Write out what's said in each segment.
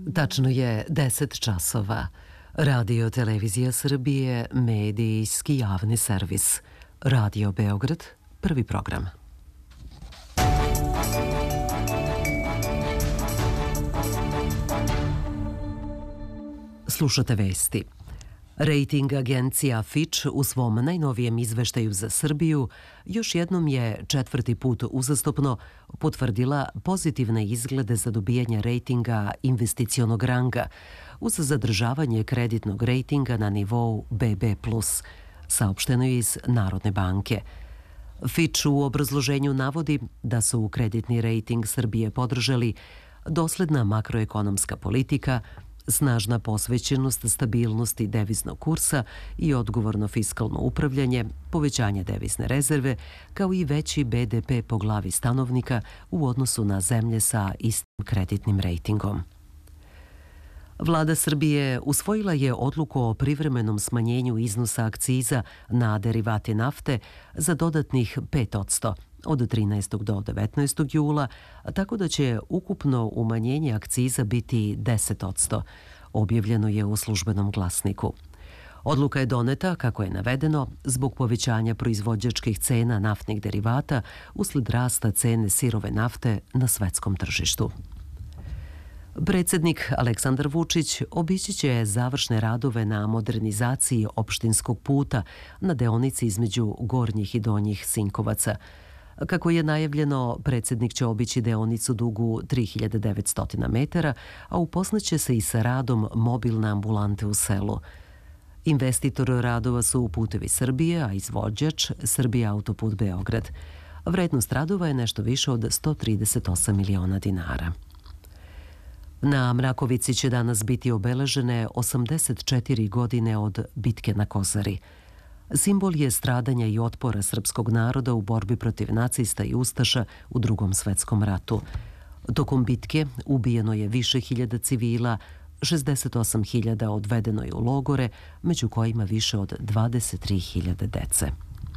Tačno je 10 časova. Radio Televizija Srbije, medijski javni servis. Radio Beograd, prvi program. Slušate vesti. Rating agencija Fitch u svom najnovijem izveštaju za Srbiju još jednom je četvrti put uzastopno potvrdila pozitivne izglede za dobijanje rejtinga investicionog ranga uz zadržavanje kreditnog rejtinga na nivou BB+, saopšteno je iz Narodne banke. Fitch u obrazloženju navodi da su kreditni rejting Srbije podržali dosledna makroekonomska politika, snažna posvećenost stabilnosti deviznog kursa i odgovorno fiskalno upravljanje, povećanje devizne rezerve, kao i veći BDP po glavi stanovnika u odnosu na zemlje sa istim kreditnim rejtingom. Vlada Srbije usvojila je odluku o privremenom smanjenju iznosa akciza na derivate nafte za dodatnih 5% od 13. do 19. jula, tako da će ukupno umanjenje akciza biti 10%, objavljeno je u službenom glasniku. Odluka je doneta, kako je navedeno, zbog povećanja proizvođačkih cena naftnih derivata usled rasta cene sirove nafte na svetskom tržištu. Predsednik Aleksandar Vučić obići će završne radove na modernizaciji opštinskog puta na deonici između Gornjih i Donjih Sinkovaca. Kako je najavljeno, predsednik će obići deonicu dugu 3900 metara, a upoznaće se i sa radom mobilne ambulante u selu. Investitor radova su Putevi Srbije, a izvođač Srbija autoput Beograd. Vrednost radova je nešto više od 138 miliona dinara. Na Mrakovici će danas biti obeležene 84 godine od bitke na Kozari. Simbol je stradanja i otpora srpskog naroda u borbi protiv nacista i ustaša u Drugom svetskom ratu. Tokom bitke ubijeno je više hiljada civila, 68.000 odvedeno je u logore, među kojima više od 23.000 dece.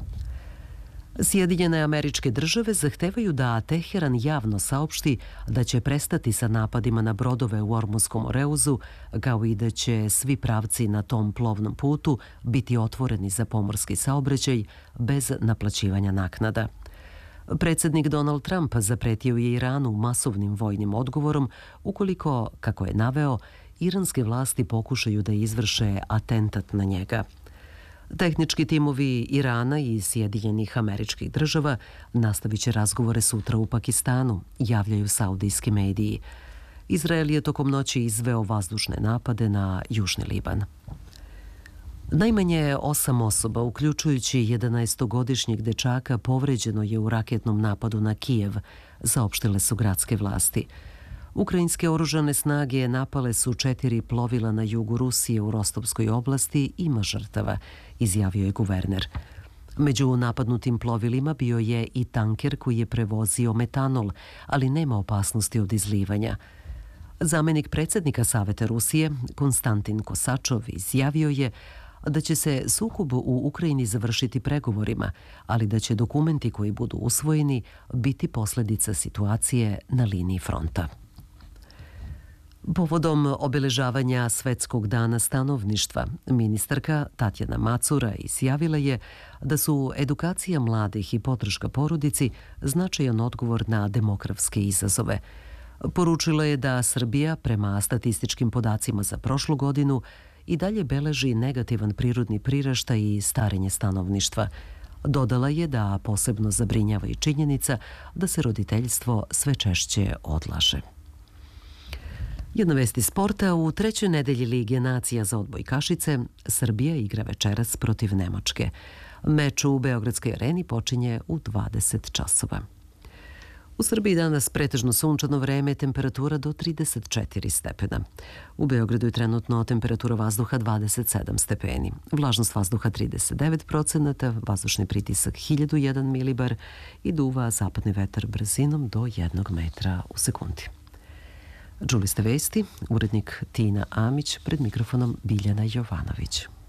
Sjedinjene Američke Države zahtevaju da Teheran javno saopšti da će prestati sa napadima na brodove u Ormunskom Oreuzu, kao i da će svi pravci na tom plovnom putu biti otvoreni za pomorski saobraćaj bez naplaćivanja naknada. Predsednik Donald Trump zapretio je Iranu masovnim vojnim odgovorom ukoliko, kako je naveo, iranske vlasti pokušaju da izvrše atentat na njega. Tehnički timovi Irana i Sjedinjenih Američkih Država nastavit će razgovore sutra u Pakistanu, javljaju saudijski mediji. Izrael je tokom noći izveo vazdušne napade na Južni Liban. Najmanje 8 osoba, uključujući 11-godišnjeg dečaka, povređeno je u raketnom napadu na Kijev, saopštile su gradske vlasti. Ukrajinske oružane snage napale su 4 plovila na jugu Rusije u Rostovskoj oblasti, ima žrtava, izjavio je guverner. Među napadnutim plovilima bio je i tanker koji je prevozio metanol, ali nema opasnosti od izlivanja. Zamenik predsednika Saveta Rusije, Konstantin Kosačov, izjavio je da će se sukob u Ukrajini završiti pregovorima, ali da će dokumenti koji budu usvojeni biti posledica situacije na liniji fronta. Povodom obeležavanja Svetskog dana stanovništva, ministarka Tatjana Macura izjavila je da su edukacija mladih i podrška porodici značajan odgovor na demografske izazove. Poručila je da Srbija, prema statističkim podacima za prošlu godinu, i dalje beleži negativan prirodni priraštaj i starenje stanovništva. Dodala je da posebno zabrinjava i činjenica da se roditeljstvo sve češće odlaže. Jedna vest iz sporta. U trećoj nedelji Lige nacija za odbojkašice Srbija igra večeras protiv Nemačke. Meč u Beogradskoj areni počinje u 20 časova. U Srbiji danas pretežno sunčano vreme, temperatura do 34 stepena. U Beogradu je trenutno temperatura vazduha 27 stepeni, vlažnost vazduha 39%, vazdušni pritisak 1001 milibar i duva zapadni vetar brzinom do 1 metra u sekundi. Čuli ste vesti, urednik Tina Amić, pred mikrofonom Biljana Jovanović.